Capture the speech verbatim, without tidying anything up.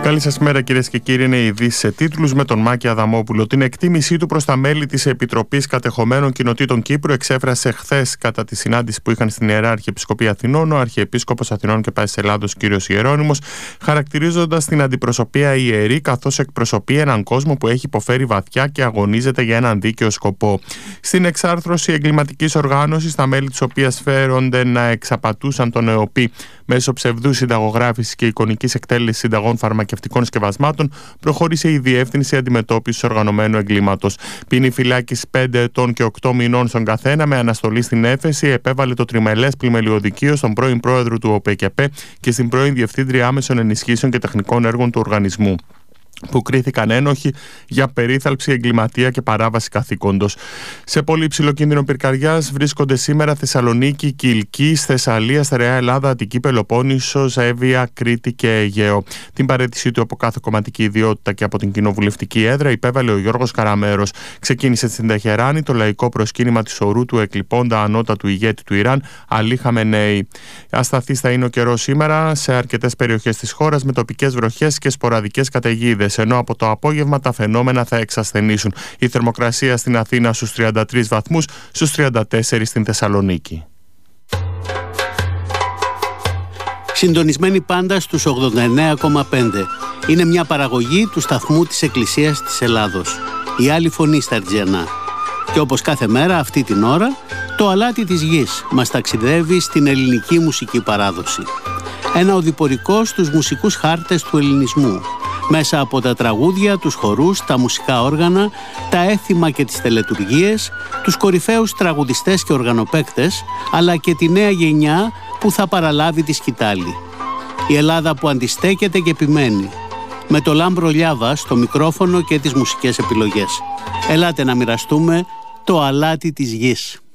Καλή σας μέρα, κυρίες και κύριοι. Είναι οι ειδήσεις σε τίτλους με τον Μάκη Αδαμόπουλο. Την εκτίμησή του προς τα μέλη της Επιτροπής Κατεχομένων Κοινοτήτων Κύπρου εξέφρασε χθες κατά τη συνάντηση που είχαν στην Ιερά Αρχιεπισκοπή Αθηνών ο Αρχιεπίσκοπος Αθηνών και Πάσης Ελλάδος κ. Ιερώνυμος, χαρακτηρίζοντας την αντιπροσωπεία ιερή καθώς εκπροσωπεί έναν κόσμο που έχει υποφέρει βαθιά και αγωνίζεται για έναν δίκαιο σκοπό. Στην εξάρθρωση εγκληματικής οργάνωσης, τα μέλη της οποίας φέρονται να εξαπατούσαν τον ΕΟΠΗ μέσω ψευδούς συνταγογράφησης και εικονικής εκτέλεσης συνταγών φαρμακευτικών σκευασμάτων, προχώρησε η Διεύθυνση Αντιμετώπισης Οργανωμένου Εγκλήματος. Ποινή φυλάκισης πέντε ετών και οκτώ μηνών στον καθένα με αναστολή στην έφεση επέβαλε το τριμελές πλημελιωδικείο στον πρώην πρόεδρο του ΟΠΕΚΕΠΕ και στην πρώην Διευθύντρια Άμεσων Ενισχύσεων και Τεχνικών Έργων του οργανισμού, που κρίθηκαν ένοχοι για περίθαλψη, εγκληματία και παράβαση καθήκοντος. Σε πολύ υψηλό κίνδυνο πυρκαγιάς βρίσκονται σήμερα Θεσσαλονίκη, Κιλκής, Θεσσαλία, Στερεά Ελλάδα, Αττική, Πελοπόννησος, Εύβοια, Κρήτη και Αιγαίο. Την παραίτησή του από κάθε κομματική ιδιότητα και από την κοινοβουλευτική έδρα υπέβαλε ο Γιώργος Καραμέρος. Ξεκίνησε στην Τεχεράνη το λαϊκό προσκύνημα της ορού του εκλειπώντα ανώτατου ηγέτη του Ιράν, Αλή Χαμενέη. Ασταθής θα είναι ο καιρός σήμερα σε αρκετές περιοχές της χώρας με τοπικές βροχές και σποραδικές καταιγίδες, ενώ από το απόγευμα τα φαινόμενα θα εξασθενήσουν. Η θερμοκρασία στην Αθήνα στους τριάντα τρεις βαθμούς, στους τριάντα τέσσερις στην Θεσσαλονίκη. Συντονισμένοι πάντα στους ογδόντα εννέα κόμμα πέντε. Είναι μια παραγωγή του σταθμού της Εκκλησίας της Ελλάδος. Η άλλη φωνή στα Αρτζιανά. Και όπως κάθε μέρα αυτή την ώρα, το αλάτι της γης μας ταξιδεύει στην ελληνική μουσική παράδοση. Ένα οδηπορικό στους μουσικούς χάρτες του ελληνισμού, μέσα από τα τραγούδια, τους χορούς, τα μουσικά όργανα, τα έθιμα και τις τελετουργίες, τους κορυφαίους τραγουδιστές και οργανοπαίκτες, αλλά και τη νέα γενιά που θα παραλάβει τη σκητάλη. Η Ελλάδα που αντιστέκεται και επιμένει, με το Λάμπρο Λιάβα στο μικρόφωνο και τις μουσικές επιλογές. Ελάτε να μοιραστούμε το αλάτι της γης.